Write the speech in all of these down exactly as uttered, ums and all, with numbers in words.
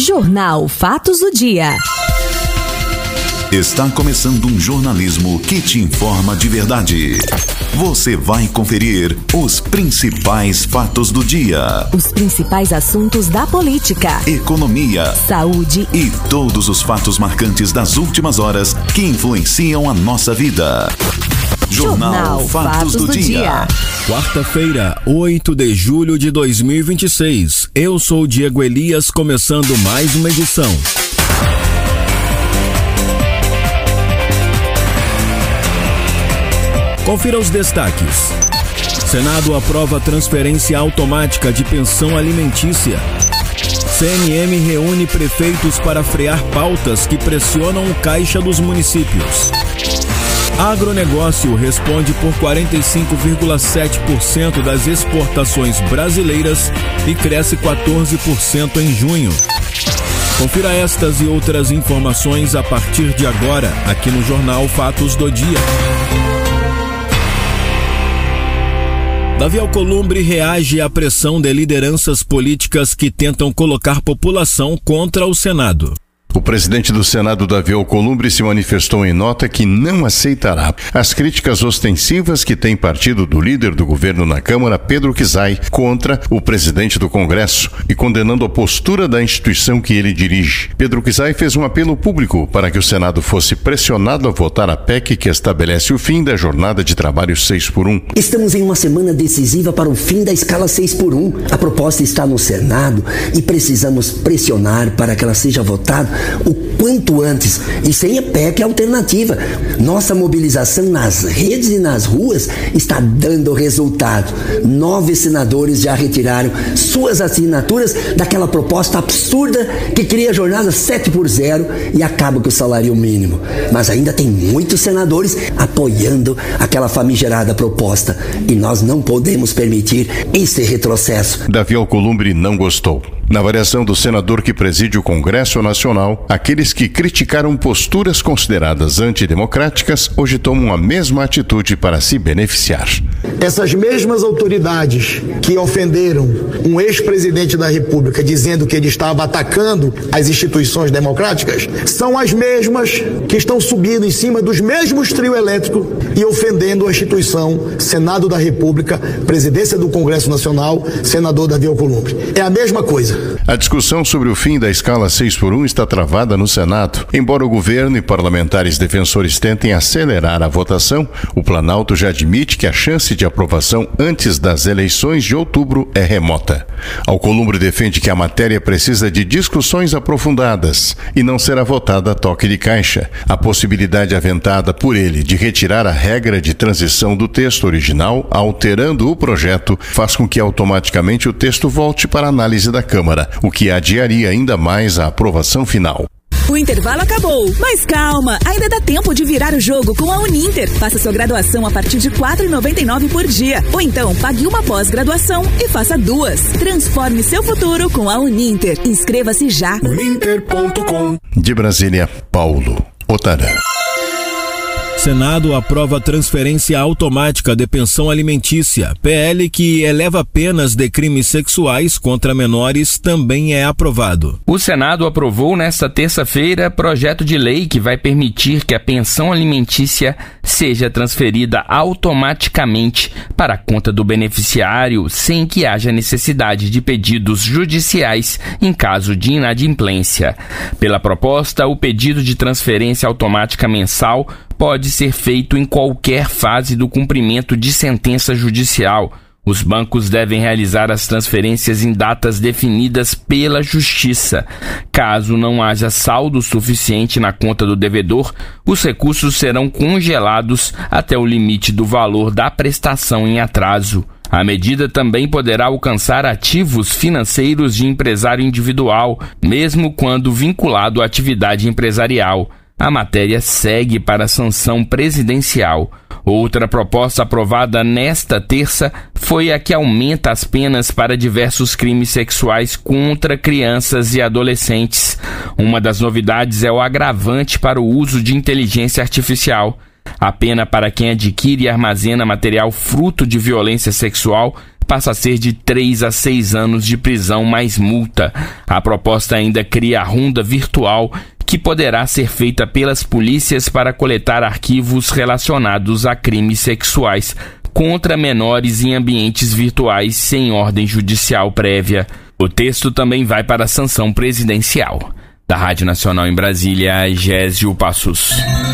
Jornal Fatos do Dia. Está começando um jornalismo que te informa de verdade. Você vai conferir os principais fatos do dia. Os principais assuntos da política, economia, saúde e todos os fatos marcantes das últimas horas que influenciam a nossa vida. Jornal, Jornal Fatos, Fatos do, do Dia. dia. Quarta-feira, oito de julho de dois mil e vinte e seis. Eu sou Diego Elias, começando mais uma edição. Confira os destaques. Senado aprova transferência automática de pensão alimentícia. C N M reúne prefeitos para frear pautas que pressionam o caixa dos municípios. Agronegócio responde por quarenta e cinco vírgula sete por cento das exportações brasileiras e cresce quatorze por cento em junho. Confira estas e outras informações a partir de agora, aqui no Jornal Fatos do Dia. Davi Alcolumbre reage à pressão de lideranças políticas que tentam colocar população contra o Senado. O presidente do Senado, Davi Alcolumbre, se manifestou em nota que não aceitará as críticas ostensivas que tem partido do líder do governo na Câmara, Pedro Kizay, contra o presidente do Congresso e condenando a postura da instituição que ele dirige. Pedro Kizay fez um apelo público para que o Senado fosse pressionado a votar a P E C que estabelece o fim da jornada de trabalho seis por um. Estamos em uma semana decisiva para o fim da escala seis por um. A proposta está no Senado e precisamos pressionar para que ela seja votada o quanto antes, e sem a P E C alternativa. Nossa mobilização nas redes e nas ruas está dando resultado. Nove senadores já retiraram suas assinaturas daquela proposta absurda que cria a jornada sete por zero e acaba com o salário mínimo. Mas ainda tem muitos senadores apoiando aquela famigerada proposta e nós não podemos permitir esse retrocesso. Davi Alcolumbre não gostou. Na avaliação do senador que preside o Congresso Nacional, aqueles que criticaram posturas consideradas antidemocráticas hoje tomam a mesma atitude para se beneficiar. Essas mesmas autoridades que ofenderam um ex-presidente da República dizendo que ele estava atacando as instituições democráticas são as mesmas que estão subindo em cima dos mesmos trio elétrico e ofendendo a instituição Senado da República, Presidência do Congresso Nacional, senador Davi Alcolumbre. É a mesma coisa. A discussão sobre o fim da escala seis por um está travada no Senado. Embora o governo e parlamentares defensores tentem acelerar a votação, o Planalto já admite que a chance de aprovação antes das eleições de outubro é remota. Alcolumbre defende que a matéria precisa de discussões aprofundadas e não será votada a toque de caixa. A possibilidade aventada por ele de retirar a regra de transição do texto original, alterando o projeto, faz com que automaticamente o texto volte para análise da Câmara, o que adiaria ainda mais a aprovação final. O intervalo acabou, mas calma, ainda dá tempo de virar o jogo com a Uninter. Faça sua graduação a partir de quatro reais e noventa e nove centavos por dia. Ou então, pague uma pós-graduação e faça duas. Transforme seu futuro com a Uninter. Inscreva-se já. uninter ponto com. De Brasília, Paulo Otarã. Senado aprova transferência automática de pensão alimentícia. P L que eleva penas de crimes sexuais contra menores também é aprovado. O Senado aprovou nesta terça-feira projeto de lei que vai permitir que a pensão alimentícia seja transferida automaticamente para a conta do beneficiário sem que haja necessidade de pedidos judiciais em caso de inadimplência. Pela proposta, o pedido de transferência automática mensal pode ser feito em qualquer fase do cumprimento de sentença judicial. Os bancos devem realizar as transferências em datas definidas pela Justiça. Caso não haja saldo suficiente na conta do devedor, os recursos serão congelados até o limite do valor da prestação em atraso. A medida também poderá alcançar ativos financeiros de empresário individual, mesmo quando vinculado à atividade empresarial. A matéria segue para a sanção presidencial. Outra proposta aprovada nesta terça foi a que aumenta as penas para diversos crimes sexuais contra crianças e adolescentes. Uma das novidades é o agravante para o uso de inteligência artificial. A pena para quem adquire e armazena material fruto de violência sexual passa a ser de três a seis anos de prisão mais multa. A proposta ainda cria a ronda virtual, que poderá ser feita pelas polícias para coletar arquivos relacionados a crimes sexuais contra menores em ambientes virtuais sem ordem judicial prévia. O texto também vai para a sanção presidencial. Da Rádio Nacional em Brasília, Gésio Passos.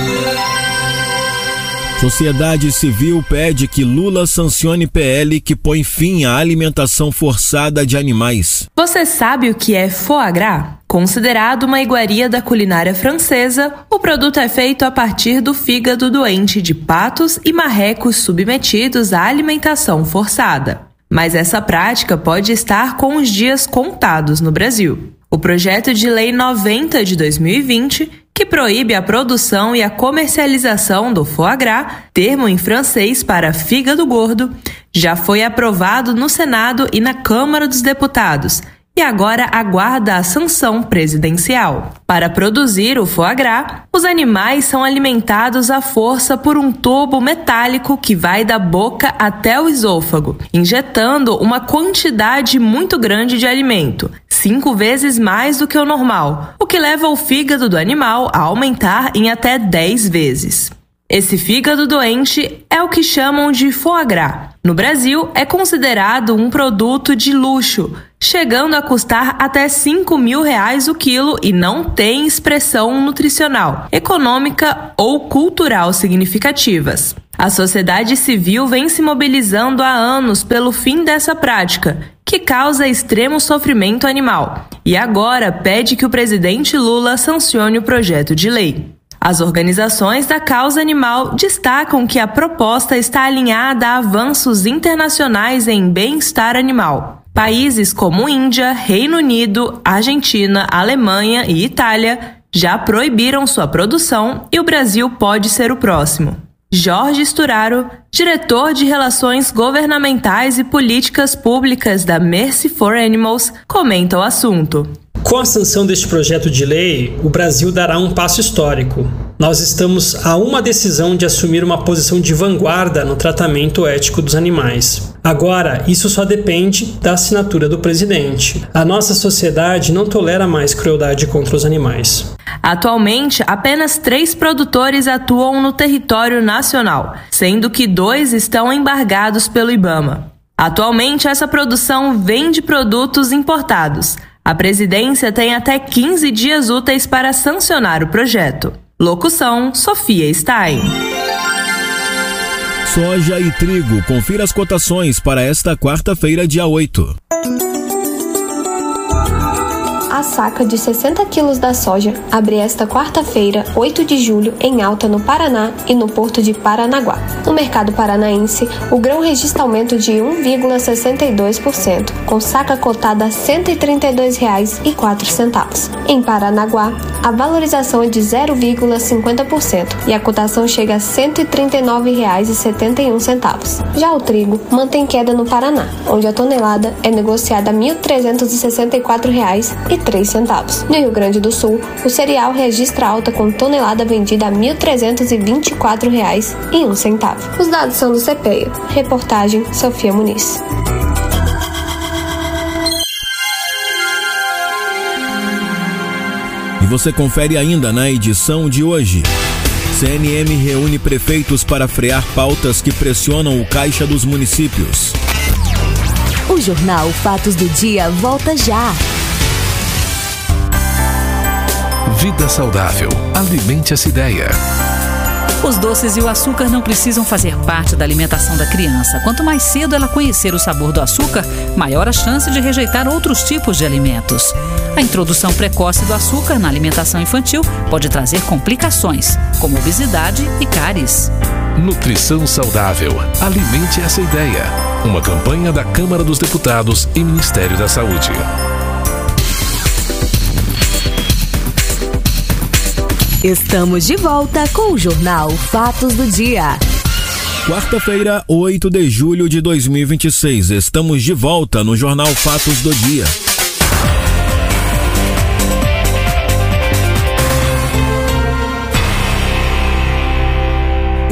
Sociedade Civil pede que Lula sancione P L que põe fim à alimentação forçada de animais. Você sabe o que é foie gras? Considerado uma iguaria da culinária francesa, o produto é feito a partir do fígado doente de patos e marrecos submetidos à alimentação forçada. Mas essa prática pode estar com os dias contados no Brasil. O projeto de lei noventa de dois mil e vinte, que proíbe a produção e a comercialização do foie gras, termo em francês para fígado gordo, já foi aprovado no Senado e na Câmara dos Deputados e agora aguarda a sanção presidencial. Para produzir o foie gras, os animais são alimentados à força por um tubo metálico que vai da boca até o esôfago, injetando uma quantidade muito grande de alimento, cinco vezes mais do que o normal, o que leva o fígado do animal a aumentar em até dez vezes. Esse fígado doente é o que chamam de foie gras. No Brasil, é considerado um produto de luxo, chegando a custar até cinco mil reais o quilo e não tem expressão nutricional, econômica ou cultural significativas. A sociedade civil vem se mobilizando há anos pelo fim dessa prática, que causa extremo sofrimento animal, e agora pede que o presidente Lula sancione o projeto de lei. As organizações da causa animal destacam que a proposta está alinhada a avanços internacionais em bem-estar animal. Países como Índia, Reino Unido, Argentina, Alemanha e Itália já proibiram sua produção e o Brasil pode ser o próximo. Jorge Sturaro, diretor de Relações Governamentais e Políticas Públicas da Mercy for Animals, comenta o assunto. Com a sanção deste projeto de lei, o Brasil dará um passo histórico. Nós estamos a uma decisão de assumir uma posição de vanguarda no tratamento ético dos animais. Agora, isso só depende da assinatura do presidente. A nossa sociedade não tolera mais crueldade contra os animais. Atualmente, apenas três produtores atuam no território nacional, sendo que dois estão embargados pelo IBAMA. Atualmente, essa produção vem de produtos importados. A presidência tem até quinze dias úteis para sancionar o projeto. Locução: Sofia Stein. Soja e trigo. Confira as cotações para esta quarta-feira, dia oito. A saca de sessenta quilos da soja abre esta quarta-feira, oito de julho, em alta no Paraná e no porto de Paranaguá. No mercado paranaense, o grão registra aumento de um vírgula sessenta e dois por cento, com saca cotada a cento e trinta e dois reais e quatro centavos. Em Paranaguá, a valorização é de zero vírgula cinquenta por cento e a cotação chega a cento e trinta e nove reais e setenta e um centavos. Já o trigo mantém queda no Paraná, onde a tonelada é negociada a mil trezentos e sessenta e quatro reais e três centavos. No Rio Grande do Sul, o cereal registra alta com tonelada vendida a mil trezentos e vinte e quatro reais e um centavo. Os dados são do CEPEA. Reportagem: Sofia Muniz. E você confere ainda na edição de hoje. C N M reúne prefeitos para frear pautas que pressionam o caixa dos municípios. O Jornal Fatos do Dia volta já. Vida saudável. Alimente essa ideia. Os doces e o açúcar não precisam fazer parte da alimentação da criança. Quanto mais cedo ela conhecer o sabor do açúcar, maior a chance de rejeitar outros tipos de alimentos. A introdução precoce do açúcar na alimentação infantil pode trazer complicações, como obesidade e cáries. Nutrição saudável. Alimente essa ideia. Uma campanha da Câmara dos Deputados e Ministério da Saúde. Estamos de volta com o Jornal Fatos do Dia. Quarta-feira, oito de julho de dois mil e vinte e seis. Estamos de volta no Jornal Fatos do Dia.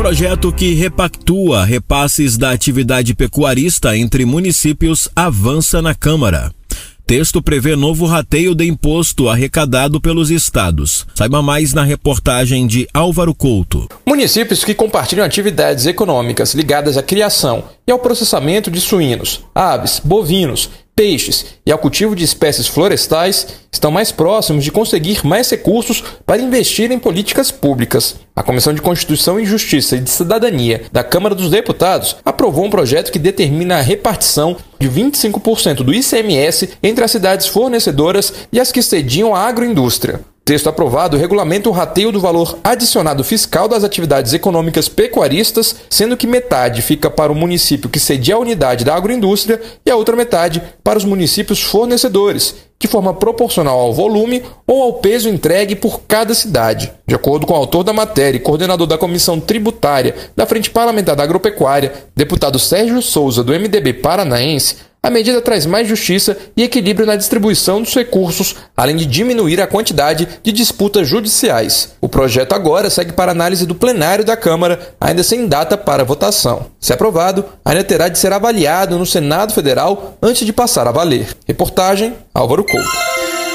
projeto que repactua repasses da atividade pecuarista entre municípios avança na Câmara. Texto prevê novo rateio de imposto arrecadado pelos estados. Saiba mais na reportagem de Álvaro Couto. Municípios que compartilham atividades econômicas ligadas à criação e ao processamento de suínos, aves, bovinos, peixes e ao cultivo de espécies florestais estão mais próximos de conseguir mais recursos para investir em políticas públicas. A Comissão de Constituição e Justiça e de Cidadania da Câmara dos Deputados aprovou um projeto que determina a repartição de vinte e cinco por cento do I C M S entre as cidades fornecedoras e as que sediam a agroindústria. O texto aprovado regulamenta o rateio do valor adicionado fiscal das atividades econômicas pecuaristas, sendo que metade fica para o município que cedia a unidade da agroindústria e a outra metade para os municípios fornecedores, de forma proporcional ao volume ou ao peso entregue por cada cidade. De acordo com o autor da matéria e coordenador da Comissão Tributária da Frente Parlamentar da Agropecuária, deputado Sérgio Souza, do M D B paranaense, a medida traz mais justiça e equilíbrio na distribuição dos recursos, além de diminuir a quantidade de disputas judiciais. O projeto agora segue para análise do plenário da Câmara, ainda sem data para votação. Se aprovado, ainda terá de ser avaliado no Senado Federal antes de passar a valer. Reportagem Álvaro Couto.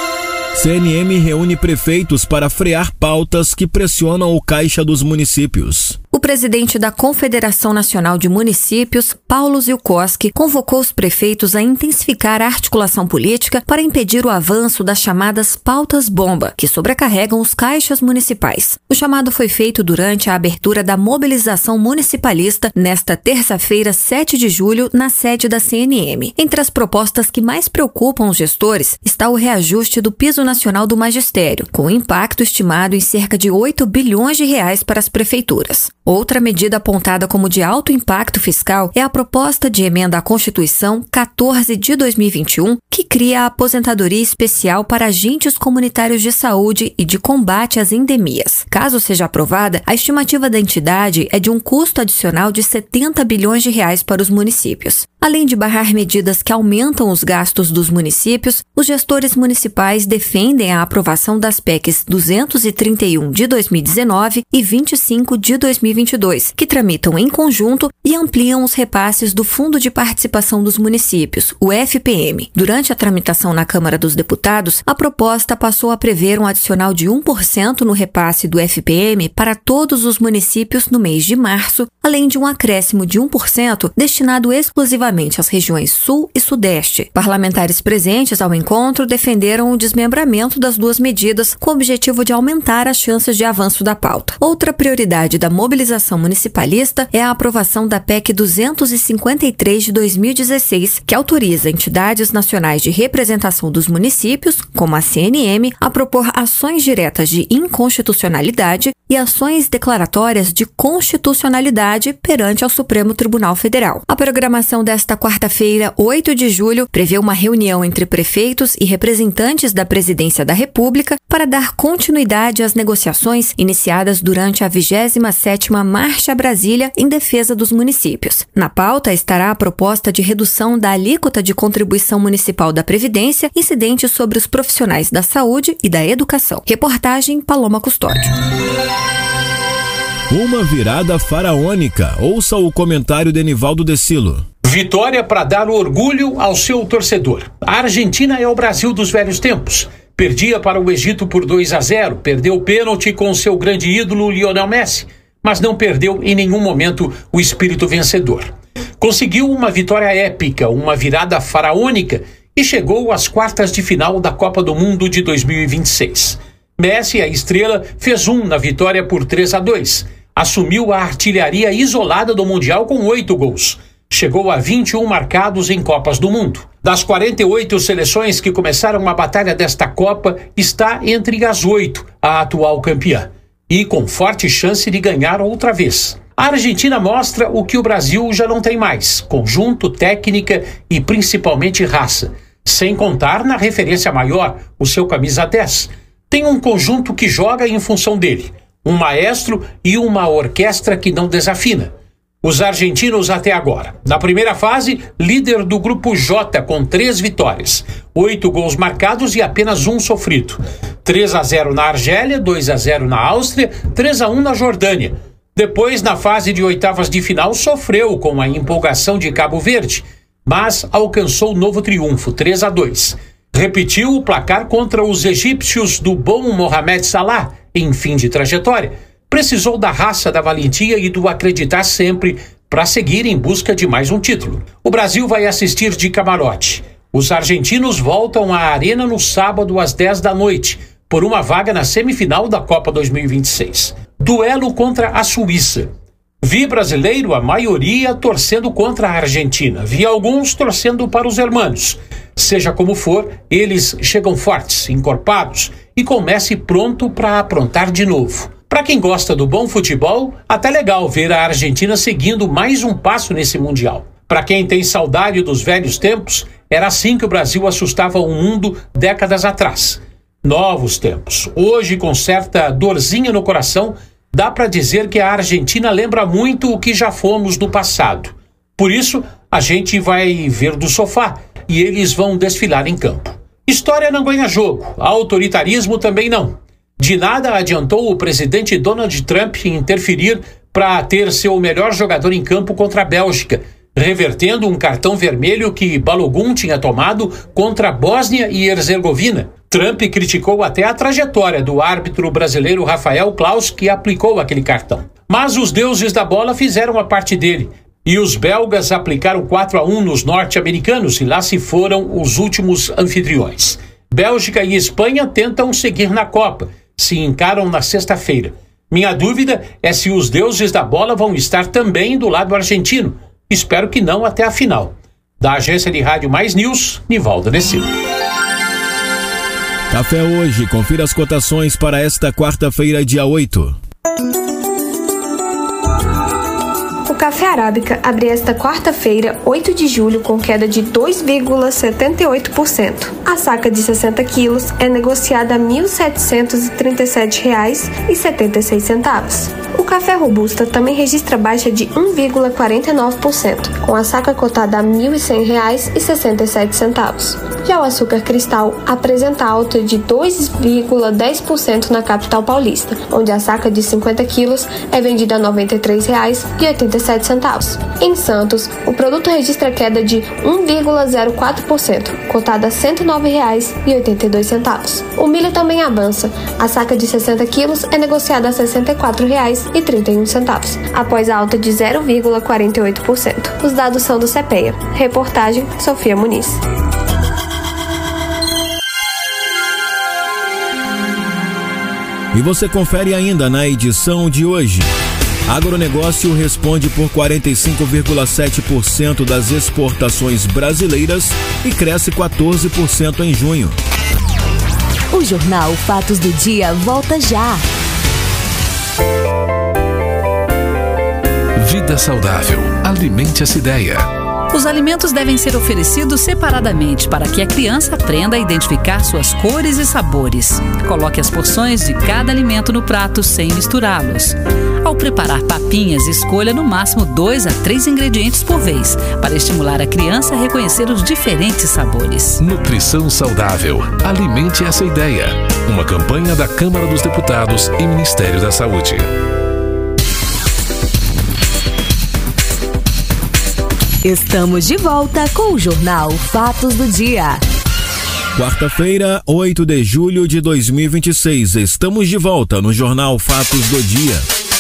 C N M reúne prefeitos para frear pautas que pressionam o caixa dos municípios. O presidente da Confederação Nacional de Municípios, Paulo Zilkowski, convocou os prefeitos a intensificar a articulação política para impedir o avanço das chamadas pautas-bomba, que sobrecarregam os caixas municipais. O chamado foi feito durante a abertura da mobilização municipalista nesta terça-feira, sete de julho, na sede da C N M. Entre as propostas que mais preocupam os gestores está o reajuste do piso nacional do magistério, com impacto estimado em cerca de oito bilhões de reais para as prefeituras. Outra medida apontada como de alto impacto fiscal é a proposta de emenda à Constituição quatorze de dois mil e vinte e um, que cria a aposentadoria especial para agentes comunitários de saúde e de combate às endemias. Caso seja aprovada, a estimativa da entidade é de um custo adicional de setenta bilhões de reais para os municípios. Além de barrar medidas que aumentam os gastos dos municípios, os gestores municipais defendem a aprovação das P E Cs duzentos e trinta e um de dois mil e dezenove e vinte e cinco de dois mil e vinte e dois, que tramitam em conjunto e ampliam os repasses do Fundo de Participação dos Municípios, o F P M. Durante a tramitação na Câmara dos Deputados, a proposta passou a prever um adicional de um por cento no repasse do F P M para todos os municípios no mês de março, além de um acréscimo de um por cento destinado exclusivamente às regiões Sul e Sudeste. Parlamentares presentes ao encontro defenderam o desmembramento das duas medidas com o objetivo de aumentar as chances de avanço da pauta. Outra prioridade da mobilização municipalista é a aprovação da P E C duzentos e cinquenta e três de dois mil e dezesseis, que autoriza entidades nacionais de representação dos municípios, como a C N M, a propor ações diretas de inconstitucionalidade e ações declaratórias de constitucionalidade perante ao Supremo Tribunal Federal. A programação desta quarta-feira, oito de julho, prevê uma reunião entre prefeitos e representantes da Presidência da República para dar continuidade às negociações iniciadas durante a vigésima sétima Marcha a Brasília em defesa dos municípios. Na pauta estará a proposta de redução da alíquota de contribuição municipal da Previdência incidente sobre os profissionais da saúde e da educação. Reportagem Paloma Custódio. Uma virada faraônica. Ouça o comentário de Enivaldo Decilo. Vitória para dar orgulho ao seu torcedor. A Argentina é o Brasil dos velhos tempos. Perdia para o Egito por dois a zero, perdeu o pênalti com seu grande ídolo Lionel Messi, mas não perdeu em nenhum momento o espírito vencedor. Conseguiu uma vitória épica, uma virada faraônica e chegou às quartas de final da Copa do Mundo de dois mil e vinte e seis. Messi, a estrela, fez um na vitória por três a dois. Assumiu a artilharia isolada do Mundial com oito gols. Chegou a vinte e um marcados em Copas do Mundo. Das quarenta e oito seleções que começaram a batalha desta Copa, está entre as oito a atual campeã. E com forte chance de ganhar outra vez. A Argentina mostra o que o Brasil já não tem mais: conjunto, técnica e principalmente raça. Sem contar na referência maior, o seu camisa dez. Tem um conjunto que joga em função dele. Um maestro e uma orquestra que não desafina. Os argentinos até agora. Na primeira fase, líder do grupo J com três vitórias. Oito gols marcados e apenas um sofrido. três a zero na Argélia, dois a zero na Áustria, três a um na Jordânia. Depois, na fase de oitavas de final, sofreu com a empolgação de Cabo Verde, mas alcançou novo triunfo, três a dois. Repetiu o placar contra os egípcios do bom Mohamed Salah, em fim de trajetória. Precisou da raça, da valentia e do acreditar sempre para seguir em busca de mais um título. O Brasil vai assistir de camarote. Os argentinos voltam à arena no sábado às dez da noite, por uma vaga na semifinal da Copa dois mil e vinte e seis. Duelo contra a Suíça. Vi brasileiro, a maioria, torcendo contra a Argentina. Vi alguns torcendo para os hermanos. Seja como for, eles chegam fortes, encorpados e com Messi pronto para aprontar de novo. Para quem gosta do bom futebol, até legal ver a Argentina seguindo mais um passo nesse Mundial. Para quem tem saudade dos velhos tempos, era assim que o Brasil assustava o mundo décadas atrás. Novos tempos. Hoje, com certa dorzinha no coração, dá para dizer que a Argentina lembra muito o que já fomos no passado. Por isso, a gente vai ver do sofá e eles vão desfilar em campo. História não ganha jogo, autoritarismo também não. De nada adiantou o presidente Donald Trump interferir para ter seu melhor jogador em campo contra a Bélgica, revertendo um cartão vermelho que Balogun tinha tomado contra a Bósnia e Herzegovina. Trump criticou até a trajetória do árbitro brasileiro Rafael Claus, que aplicou aquele cartão. Mas os deuses da bola fizeram a parte dele. E os belgas aplicaram quatro a um nos norte-americanos e lá se foram os últimos anfitriões. Bélgica e Espanha tentam seguir na Copa. Se encaram na sexta-feira. Minha dúvida é se os deuses da bola vão estar também do lado argentino. Espero que não até a final. Da agência de rádio Mais News, Nivaldo Nessino. Café Hoje, confira as cotações para esta quarta-feira, dia oito. O café arábica abre esta quarta-feira, oito de julho, com queda de dois vírgula setenta e oito por cento. A saca de sessenta quilos é negociada a mil setecentos e trinta e sete reais e setenta e seis centavos. O café robusta também registra baixa de um vírgula quarenta e nove por cento, com a saca cotada a mil e cem reais e sessenta e sete centavos. Já o açúcar cristal apresenta alta de dois vírgula dez por cento na capital paulista, onde a saca de cinquenta quilos é vendida a noventa e três reais e oitenta e sete centavos. Em Santos, o produto registra queda de um vírgula zero quatro por cento, cotada a cento e nove reais e oitenta e dois centavos. O milho também avança. A saca de sessenta quilos é negociada a sessenta e quatro reais e trinta e um centavos, após a alta de zero vírgula quarenta e oito por cento. Os dados são do CEPEA. Reportagem Sofia Muniz. E você confere ainda na edição de hoje. Agronegócio responde por quarenta e cinco vírgula sete por cento das exportações brasileiras e cresce quatorze por cento em junho. O Jornal Fatos do Dia volta já. Vida saudável. Alimente essa ideia. Os alimentos devem ser oferecidos separadamente para que a criança aprenda a identificar suas cores e sabores. Coloque as porções de cada alimento no prato sem misturá-los. Ao preparar papinhas, escolha no máximo dois a três ingredientes por vez, para estimular a criança a reconhecer os diferentes sabores. Nutrição saudável. Alimente essa ideia. Uma campanha da Câmara dos Deputados e Ministério da Saúde. Estamos de volta com o Jornal Fatos do Dia. Quarta-feira, oito de julho de dois mil e vinte e seis. Estamos de volta no Jornal Fatos do Dia.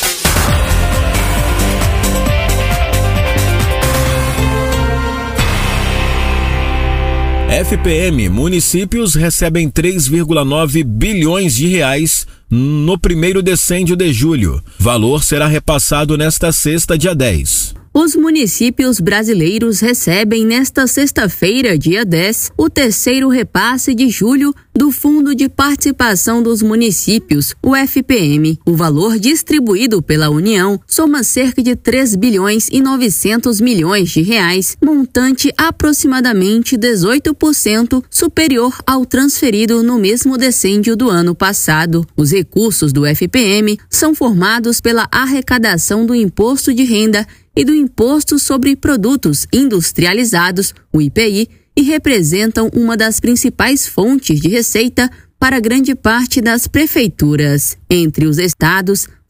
F P M, municípios recebem três vírgula nove bilhões de reais no primeiro decêndio de julho. Valor será repassado nesta sexta, dia dez. Os municípios brasileiros recebem nesta sexta-feira, dia dez, o terceiro repasse de julho do Fundo de Participação dos Municípios, o F P M. O valor distribuído pela União soma cerca de três bilhões e novecentos milhões de reais, montante aproximadamente dezoito por cento superior ao transferido no mesmo decêndio do ano passado. Os recursos do F P M são formados pela arrecadação do Imposto de Renda e do Imposto sobre Produtos Industrializados, o I P I, e representam uma das principais fontes de receita para grande parte das prefeituras. Entre os estados,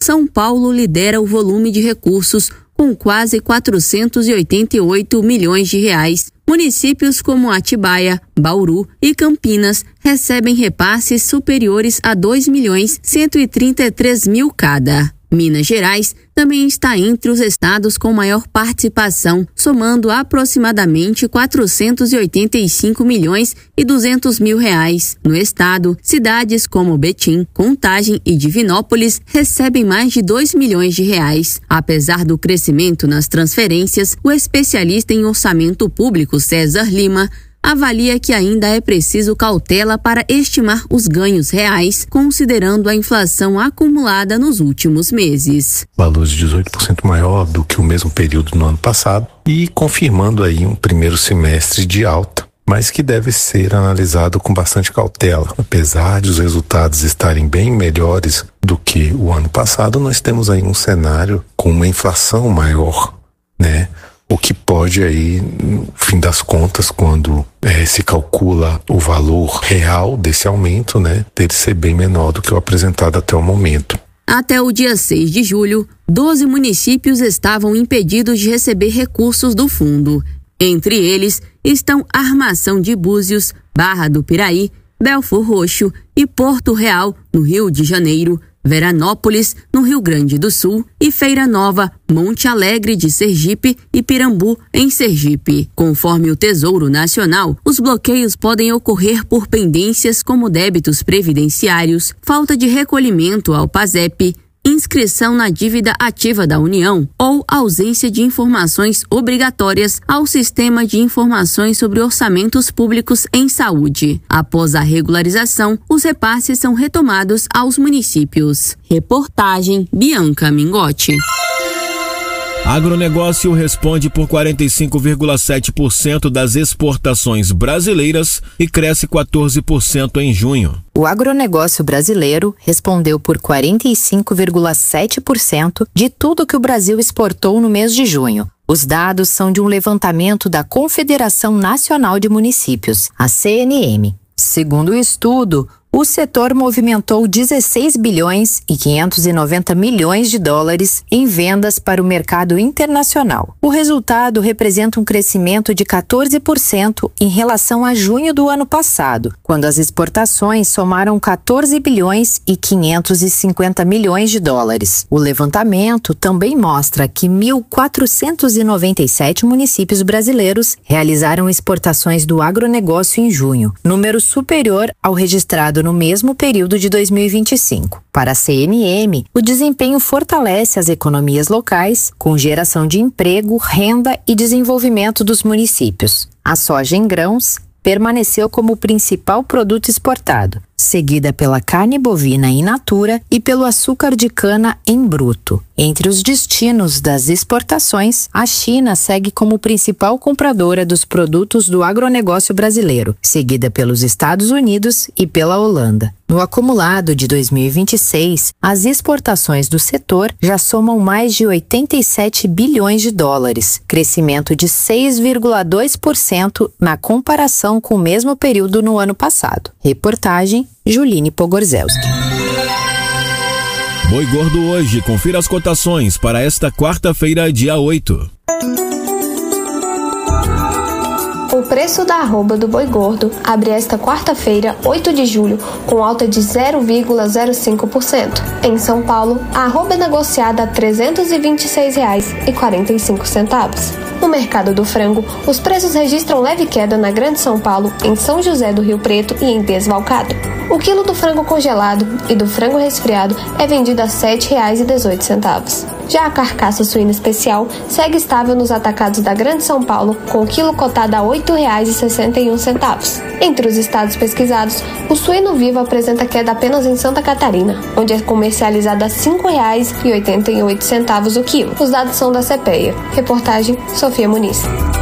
São Paulo lidera o volume de recursos com quase quatrocentos e oitenta e oito milhões de reais. Municípios como Atibaia, Bauru e Campinas recebem repasses superiores a dois milhões cento e trinta e três mil cada. Minas Gerais também está entre os estados com maior participação, somando aproximadamente quatrocentos e oitenta e cinco milhões e duzentos mil reais. No estado, cidades como Betim, Contagem e Divinópolis recebem mais de dois milhões de reais. Apesar do crescimento nas transferências, o especialista em orçamento público César Lima avalia que ainda é preciso cautela para estimar os ganhos reais, considerando a inflação acumulada nos últimos meses. Valores de dezoito por cento maior do que o mesmo período no ano passado e confirmando aí um primeiro semestre de alta, mas que deve ser analisado com bastante cautela. Apesar de os resultados estarem bem melhores do que o ano passado, nós temos aí um cenário com uma inflação maior, né? O que pode aí, no fim das contas, quando é, se calcula o valor real desse aumento, né, dele ser bem menor do que o apresentado até o momento. Até o dia seis de julho, doze municípios estavam impedidos de receber recursos do fundo. Entre eles estão Armação de Búzios, Barra do Piraí, Belfor Roxo e Porto Real, no Rio de Janeiro, Veranópolis, no Rio Grande do Sul, e Feira Nova, Monte Alegre de Sergipe e Pirambu, em Sergipe. Conforme o Tesouro Nacional, os bloqueios podem ocorrer por pendências como débitos previdenciários, falta de recolhimento ao PASEP, inscrição na dívida ativa da União ou ausência de informações obrigatórias ao Sistema de Informações sobre Orçamentos Públicos em Saúde. Após a regularização, os repasses são retomados aos municípios. Reportagem Bianca Mingotti. Agronegócio responde por quarenta e cinco vírgula sete por cento das exportações brasileiras e cresce quatorze por cento em junho. O agronegócio brasileiro respondeu por quarenta e cinco vírgula sete por cento de tudo que o Brasil exportou no mês de junho. Os dados são de um levantamento da Confederação Nacional de Municípios, a C N M. Segundo o estudo, o setor movimentou dezesseis bilhões e quinhentos e noventa milhões de dólares em vendas para o mercado internacional. O resultado representa um crescimento de quatorze por cento em relação a junho do ano passado, quando as exportações somaram quatorze bilhões e quinhentos e cinquenta milhões de dólares. O levantamento também mostra que mil quatrocentos e noventa e sete municípios brasileiros realizaram exportações do agronegócio em junho, número superior ao registrado no mesmo período de dois mil e vinte e cinco. Para a C N M, o desempenho fortalece as economias locais, com geração de emprego, renda e desenvolvimento dos municípios. A soja em grãos permaneceu como o principal produto exportado, seguida pela carne bovina in natura e pelo açúcar de cana em bruto. Entre os destinos das exportações, a China segue como principal compradora dos produtos do agronegócio brasileiro, seguida pelos Estados Unidos e pela Holanda. No acumulado de dois mil e vinte e seis, as exportações do setor já somam mais de oitenta e sete bilhões de dólares, crescimento de seis vírgula dois por cento na comparação com o mesmo período no ano passado. Reportagem Juline Pogorzelski. Boi Gordo hoje, confira as cotações para esta quarta-feira, dia oito. O preço da arroba do boi gordo abre esta quarta-feira, oito de julho, com alta de zero vírgula zero cinco por cento. Em São Paulo, a arroba é negociada a trezentos e vinte e seis reais e quarenta e cinco centavos. No mercado do frango, os preços registram leve queda na Grande São Paulo, em São José do Rio Preto e em Desvalcado. O quilo do frango congelado e do frango resfriado é vendido a sete reais e dezoito centavos. Já a carcaça suína especial segue estável nos atacados da Grande São Paulo, com o quilo cotado a oito reais e sessenta e um centavos. Entre os estados pesquisados, o suíno vivo apresenta queda apenas em Santa Catarina, onde é comercializado a cinco reais e oitenta e oito centavos o quilo. Os dados são da CEPEA. Reportagem Sofia Muniz.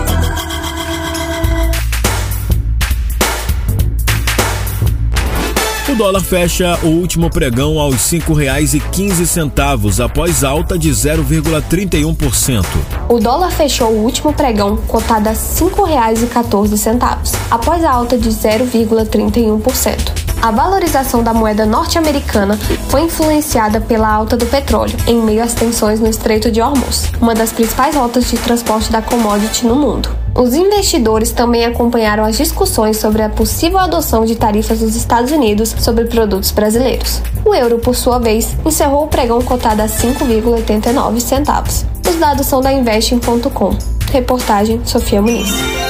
O dólar fecha o último pregão aos cinco reais e quinze centavos, após alta de zero vírgula trinta e um por cento. O dólar fechou o último pregão cotado a cinco reais e quatorze centavos, após a alta de zero vírgula trinta e um por cento. A valorização da moeda norte-americana foi influenciada pela alta do petróleo, em meio às tensões no Estreito de Hormuz, uma das principais rotas de transporte da commodity no mundo. Os investidores também acompanharam as discussões sobre a possível adoção de tarifas dos Estados Unidos sobre produtos brasileiros. O euro, por sua vez, encerrou o pregão cotado a cinco vírgula oitenta e nove centavos. Os dados são da investing ponto com. Reportagem Sofia Muniz.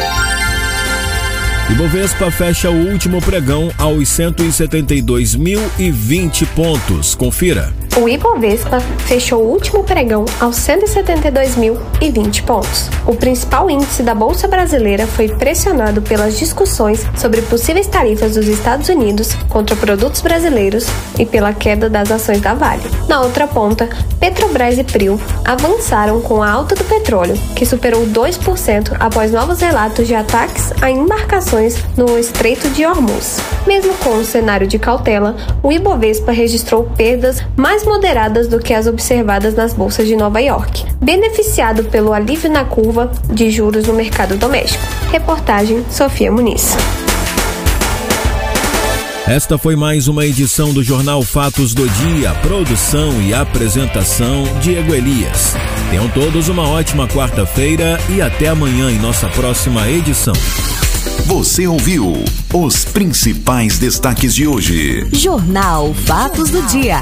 Ibovespa fecha o último pregão aos cento e setenta e dois mil e vinte pontos. Confira. O Ibovespa fechou o último pregão aos cento e setenta e dois mil e vinte pontos. O principal índice da Bolsa Brasileira foi pressionado pelas discussões sobre possíveis tarifas dos Estados Unidos contra produtos brasileiros e pela queda das ações da Vale. Na outra ponta, Petrobras e Prio avançaram com a alta do petróleo, que superou dois por cento após novos relatos de ataques a embarcações no Estreito de Hormuz. Mesmo com o cenário de cautela, o Ibovespa registrou perdas mais moderadas do que as observadas nas bolsas de Nova York, beneficiado pelo alívio na curva de juros no mercado doméstico. Reportagem Sofia Muniz. Esta foi mais uma edição do Jornal Fatos do Dia. Produção e apresentação, Diego Elias. Tenham todos uma ótima quarta-feira e até amanhã em nossa próxima edição. Você ouviu os principais destaques de hoje. Jornal Fatos do Dia.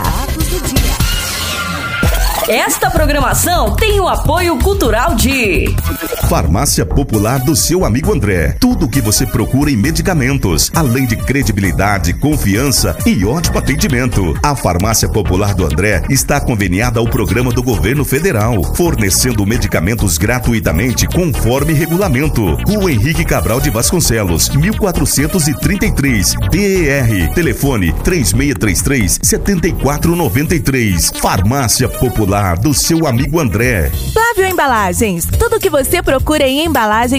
Esta programação tem o apoio cultural de Farmácia Popular do seu amigo André. Tudo o que você procura em medicamentos, além de credibilidade, confiança e ótimo atendimento. A Farmácia Popular do André está conveniada ao programa do governo federal, fornecendo medicamentos gratuitamente conforme regulamento. Rua Henrique Cabral de Vasconcelos, mil quatrocentos e trinta e três, D E R. Telefone três seis três três, sete quatro nove três. Farmácia Popular do seu amigo André. Flávio Embalagens. Tudo que você procura em embalagem